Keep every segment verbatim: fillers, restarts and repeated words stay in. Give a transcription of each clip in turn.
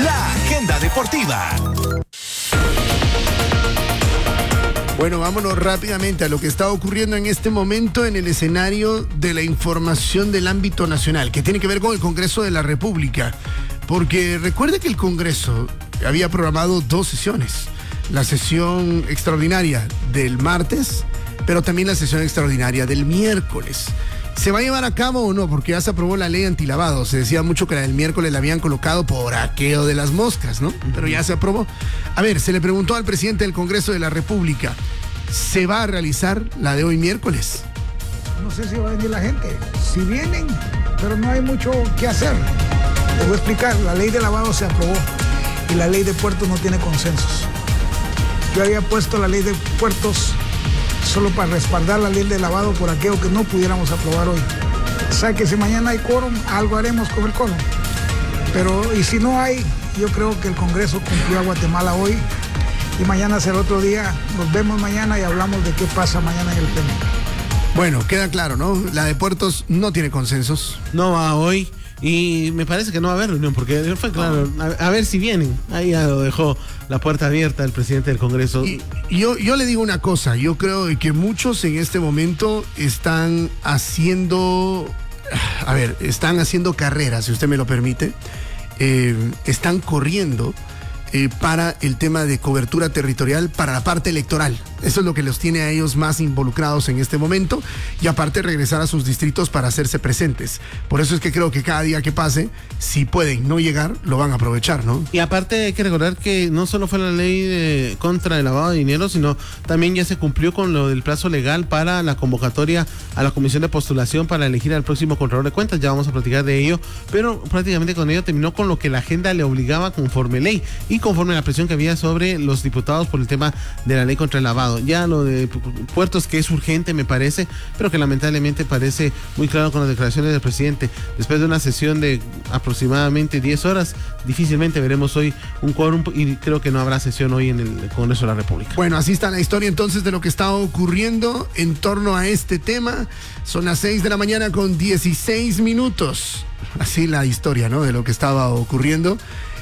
la agenda deportiva. Bueno, vámonos rápidamente a lo que está ocurriendo en este momento en el escenario de la información del ámbito nacional, que tiene que ver con el Congreso de la República. Porque recuerde que el Congreso había programado dos sesiones. La sesión extraordinaria del martes, pero también la sesión extraordinaria del miércoles. ¿Se va a llevar a cabo o no? Porque ya se aprobó la ley antilavado. Se decía mucho que la del miércoles la habían colocado por aquello de las moscas, ¿no? Pero ya se aprobó. A ver, se le preguntó al presidente del Congreso de la República, ¿se va a realizar la de hoy miércoles? No sé si va a venir la gente. Si vienen, pero no hay mucho que hacer. Les voy a explicar. La ley de lavado se aprobó y la ley de puertos no tiene consensos. Yo había puesto la ley de puertos solo para respaldar la ley de lavado por aquello que no pudiéramos aprobar hoy. O sea que si mañana hay quórum, algo haremos con el quórum. Pero, y si no hay, yo creo que el Congreso cumplió a Guatemala hoy y mañana será otro día. Nos vemos mañana y hablamos de qué pasa mañana en el pleno. Bueno, queda claro, ¿no? La de puertos no tiene consensos. No va hoy. Y me parece que no va a haber reunión, porque fue claro, a, a ver si vienen. Ahí ya lo dejó la puerta abierta el presidente del Congreso. Y, y yo, yo le digo una cosa, yo creo que muchos en este momento están haciendo, a ver, están haciendo carreras, si usted me lo permite, eh, están corriendo eh, para el tema de cobertura territorial, para la parte electoral. Eso es lo que los tiene a ellos más involucrados en este momento y aparte regresar a sus distritos para hacerse presentes. Por eso es que creo que cada día que pase, si pueden no llegar, lo van a aprovechar, ¿no? Y aparte hay que recordar que no solo fue la ley de, contra el lavado de dinero, sino también ya se cumplió con lo del plazo legal para la convocatoria a la comisión de postulación para elegir al próximo Contralor de Cuentas. Ya vamos a platicar de ello, pero prácticamente con ello terminó con lo que la agenda le obligaba conforme ley y conforme la presión que había sobre los diputados por el tema de la ley contra el lavado. Ya lo de puertos, que es urgente me parece, pero que lamentablemente parece muy claro con las declaraciones del presidente. Después de una sesión de aproximadamente diez horas, difícilmente veremos hoy un quórum y creo que no habrá sesión hoy en el Congreso de la República. Bueno, así está la historia entonces de lo que está ocurriendo en torno a este tema. Son las seis de la mañana con dieciséis minutos. Así la historia, ¿no? De lo que estaba ocurriendo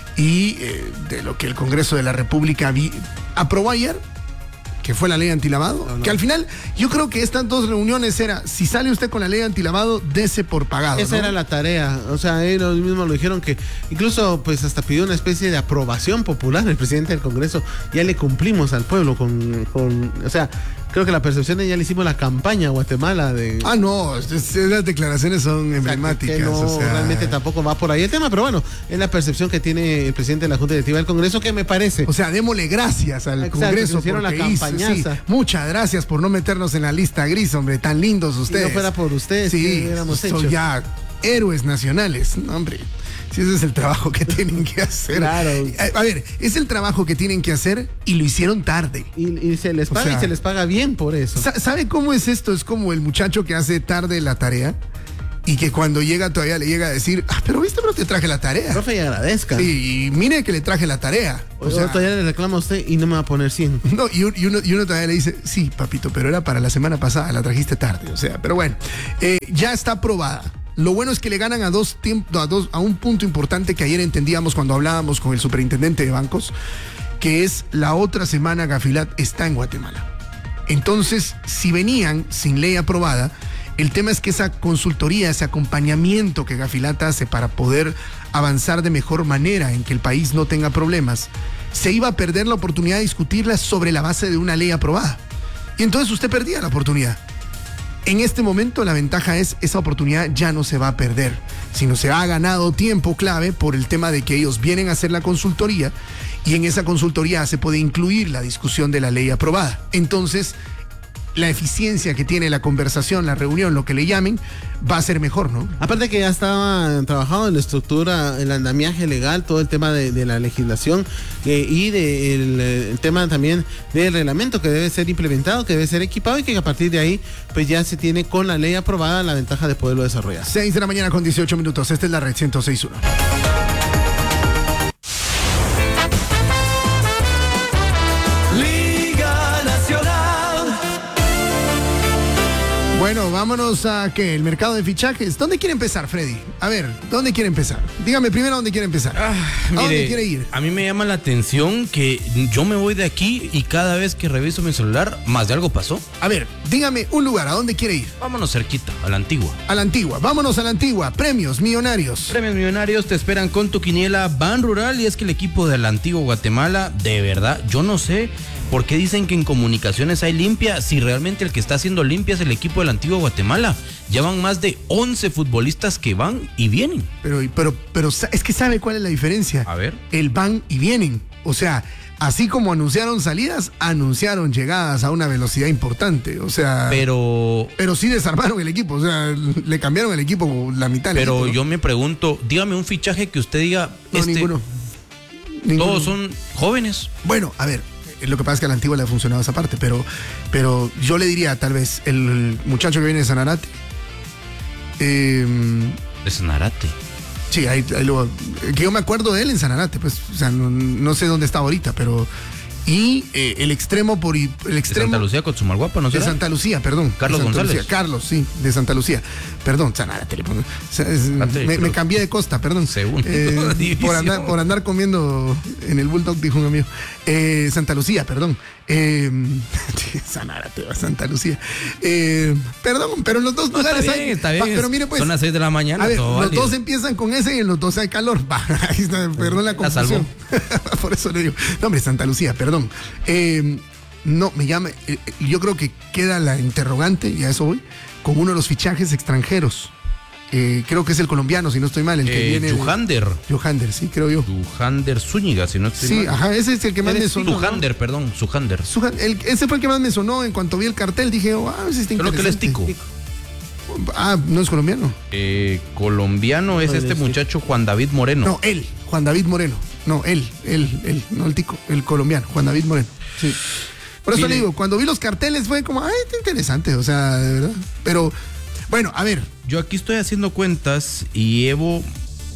y eh, de lo que el Congreso de la República vi- aprobó ayer, que fue la ley antilavado, no, no. Que al final yo creo que estas dos reuniones era, si sale usted con la ley antilavado, dese por pagado. Esa, ¿no?, era la tarea, o sea, ellos mismos lo dijeron, que incluso pues hasta pidió una especie de aprobación popular el presidente del Congreso. Ya le cumplimos al pueblo con, con o sea, creo que la percepción de ya le hicimos la campaña a Guatemala de... Ah, no, esas declaraciones son emblemáticas. O sea, que no, o sea... realmente tampoco va por ahí el tema, pero bueno, es la percepción que tiene el presidente de la Junta Directiva del Congreso, que me parece... O sea, démosle gracias al Exacto, Congreso. hicieron la campañaza. Hizo, sí, muchas gracias por no meternos en la lista gris, hombre, tan lindos ustedes. Si no fuera por ustedes, sí, que hubiéramos son hecho. Ya héroes nacionales, no, hombre. Si ese es el trabajo que tienen que hacer. Claro. A, a ver, es el trabajo que tienen que hacer y lo hicieron tarde. Y, y se les paga, o sea, y se les paga bien por eso. ¿Sabe cómo es esto? Es como el muchacho que hace tarde la tarea y que cuando llega todavía le llega a decir, ah, pero viste, pero te traje la tarea. Profe, y agradezca. Sí, y mire que le traje la tarea. O, o sea, todavía le reclama a usted y no me va a poner cien. No, y, y, uno, y uno todavía le dice, sí, papito, pero era para la semana pasada, la trajiste tarde. O sea, pero bueno, eh, ya está aprobada. Lo bueno es que le ganan a dos tiempos, a dos, a un punto importante que ayer entendíamos cuando hablábamos con el superintendente de bancos, que es la otra semana Gafilat está en Guatemala. Entonces, si venían sin ley aprobada, el tema es que esa consultoría, ese acompañamiento que Gafilat hace para poder avanzar de mejor manera en que el país no tenga problemas, se iba a perder la oportunidad de discutirla sobre la base de una ley aprobada. Y entonces usted perdía la oportunidad. En este momento la ventaja es esa oportunidad ya no se va a perder, sino se ha ganado tiempo clave por el tema de que ellos vienen a hacer la consultoría y en esa consultoría se puede incluir la discusión de la ley aprobada. Entonces, la eficiencia que tiene la conversación, la reunión, lo que le llamen, va a ser mejor, ¿no? Aparte que ya estaba trabajado en la estructura, el andamiaje legal, todo el tema de, de la legislación eh, y del de el tema también del reglamento que debe ser implementado, que debe ser equipado y que a partir de ahí pues ya se tiene con la ley aprobada la ventaja de poderlo desarrollar. seis de la mañana con dieciocho minutos, esta es la red ciento seis punto uno. Bueno, vámonos a ¿qué? El mercado de fichajes. ¿Dónde quiere empezar, Freddy? A ver, ¿dónde quiere empezar? Dígame primero dónde quiere empezar. Ah, ¿A mire, dónde quiere ir? A mí me llama la atención que yo me voy de aquí y cada vez que reviso mi celular, más de algo pasó. A ver, dígame un lugar, ¿a dónde quiere ir? Vámonos cerquita, a la Antigua. A la Antigua, vámonos a la Antigua. Premios millonarios. Premios Millonarios te esperan con tu quiniela Ban Rural, y es que el equipo de la Antigua Guatemala, de verdad, yo no sé por qué dicen que en comunicaciones hay limpia, si realmente el que está haciendo limpia es el equipo de la Antigua Guatemala. Llevan más de once futbolistas que van y vienen. Pero, pero, pero es que ¿sabe cuál es la diferencia? A ver. El van y vienen. O sea, así como anunciaron salidas, anunciaron llegadas a una velocidad importante. O sea. Pero. Pero sí desarmaron el equipo. O sea, le cambiaron el equipo la mitad del Pero equipo, ¿no? yo me pregunto, dígame un fichaje que usted diga. No, este, ninguno. Ninguno. Todos son jóvenes. Bueno, a ver, lo que pasa es que a la Antigua le ha funcionado esa parte, pero, pero yo le diría, tal vez, el muchacho que viene de Sanarate. Eh, De Sanarate. sí, ahí, ahí lo, que yo me acuerdo de él en Sanarate, pues, o sea, no, no sé dónde está ahorita, pero. Y eh, el extremo por el De extremo. Santa Lucía con Sumalguapa, ¿no De será? Santa Lucía, perdón. Carlos de Santa González. Lucía. Carlos, sí, de Santa Lucía. Perdón, Sanarate le pongo. O sea, es- Ate, me, pero- me cambié de costa, perdón. Segundo Eh, división. por, andar, por andar comiendo en el Bulldog, dijo un amigo. Eh, Santa Lucía, perdón. Eh, Sanárate, Santa Lucía. Eh, perdón, pero en los dos No, lugares está hay. bien, está bien. Va, pero mire, pues. Son las seis de la mañana. A ver, todo los válido. dos empiezan con ese y en los dos hay calor. Va, ahí está, perdón la La confusión. Por eso le digo. No, hombre, Santa Lucía, perdón. Eh, no, me llama. eh, yo creo que queda la interrogante, y a eso voy, con uno de los fichajes extranjeros. Eh, creo que es el colombiano, si no estoy mal, el que Eh, viene. de- Yuhander. Yuhander, sí, creo yo. Yuhander Zúñiga, si no estoy Sí, mal. ajá, ese es el que más me sonó. ¿no? Zuhander, perdón, Zuhander. Sujan- el- ese fue el que más me sonó en cuanto vi el cartel. Dije, oh, ah, ese está Creo que él es interesante. tico. Ah, no es colombiano. Eh, colombiano es No, este es- muchacho Juan David Moreno. No, él, Juan David Moreno. No, él, él, él, no el tico, el colombiano, Juan David Moreno. Sí. Por eso Mire. le digo, cuando vi los carteles fue como, ay, está interesante, o sea, de verdad. Pero, bueno, a ver, Yo aquí estoy haciendo cuentas y llevo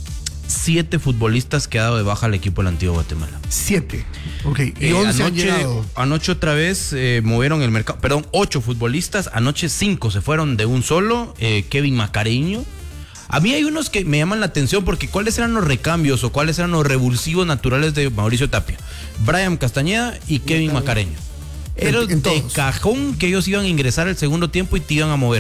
siete futbolistas que ha dado de baja al equipo del Antiguo Guatemala. siete. Ok, y Eh, once han anoche, llegado. anoche otra vez eh, movieron el mercado, perdón, ocho futbolistas, anoche cinco se fueron de un solo, eh, Kevin Macareño. A mí hay unos que me llaman la atención porque cuáles eran los recambios o cuáles eran los revulsivos naturales de Mauricio Tapia. Brian Castañeda y Kevin Macareño. Era En- en de todos. cajón que ellos iban a ingresar el segundo tiempo y te iban a mover.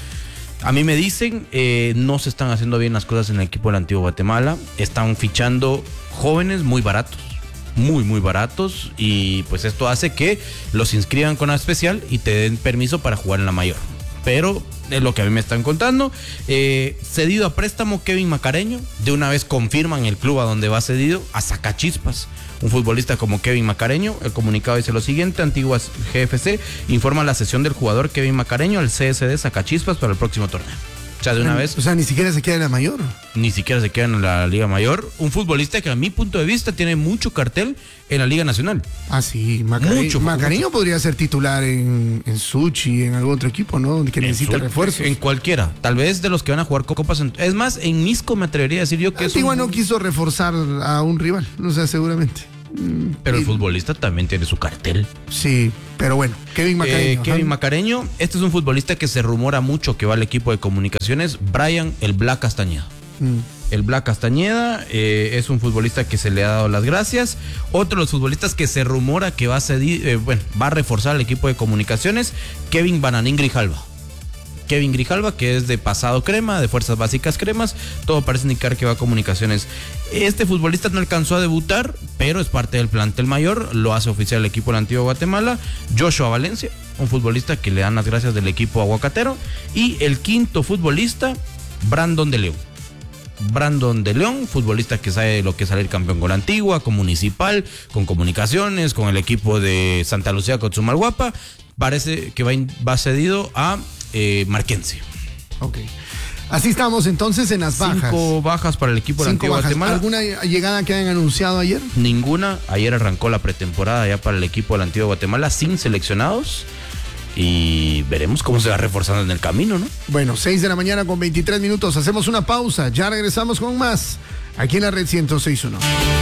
A mí me dicen, eh, no se están haciendo bien las cosas en el equipo del Antiguo Guatemala. Están fichando jóvenes muy baratos, muy, muy baratos. Y pues esto hace que los inscriban con la especial y te den permiso para jugar en la mayor. Pero es lo que a mí me están contando. Eh, cedido a préstamo Kevin Macareño. De una vez confirman el club a donde va cedido, a Sacachispas. Un futbolista como Kevin Macareño. El comunicado dice lo siguiente: Antiguas G F C informa la cesión del jugador Kevin Macareño al C S D Sacachispas para el próximo torneo. O sea, de una vez O sea, ni siquiera se queda en la mayor. ni siquiera se queda en la Liga Mayor. Un futbolista que a mi punto de vista tiene mucho cartel en la Liga Nacional. Ah, sí, Macareño. Mucho, Macareño mucho. podría ser titular en, en Suchi, en algún otro equipo, ¿no? Que necesita En su- refuerzos. En cualquiera. Tal vez de los que van a jugar Copas. en- Es más, en Misco me atrevería a decir yo que es Antigua un- no quiso reforzar a un rival, o sea, seguramente. Pero el Y- futbolista también tiene su cartel. Sí, pero bueno, Kevin Macareño. Eh, ajá. Kevin Macareño, este es un futbolista que se rumora mucho que va al equipo de comunicaciones. Brian, el Black Castañeda. Mm. El Black Castañeda eh, es un futbolista que se le ha dado las gracias. Otro de los futbolistas que se rumora que va a cedir, eh, bueno, va a reforzar al equipo de comunicaciones, Kevin Bananín Grijalva. Kevin Grijalva, que es de pasado crema, de fuerzas básicas cremas, todo parece indicar que va a comunicaciones. Este futbolista no alcanzó a debutar, pero es parte del plantel mayor, lo hace oficial el equipo del Antiguo Guatemala. Joshua Valencia, un futbolista que le dan las gracias del equipo aguacatero. Y el quinto futbolista, Brandon de León. Brandon de León, futbolista que sabe lo que es salir campeón con la Antigua, con Municipal, con Comunicaciones, con el equipo de Santa Lucía, con Sumalguapa. Parece que va, in- va cedido a eh, Marquense. Ok. Así estamos entonces en las bajas. Cinco bajas para el equipo de Cinco Antigua bajas. Guatemala. ¿Alguna llegada que hayan anunciado ayer? Ninguna. Ayer arrancó la pretemporada ya para el equipo de la Antigua Guatemala sin seleccionados. Y veremos cómo se va reforzando en el camino, ¿no? Bueno, seis de la mañana con veintitrés minutos. Hacemos una pausa. Ya regresamos con más aquí en la Red ciento seis punto uno.